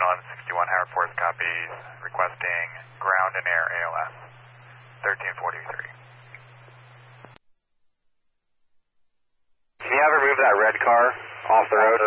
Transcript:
1161 Howard Force copies, requesting ground and air ALS, 1343. Can you have her move that red car off the road?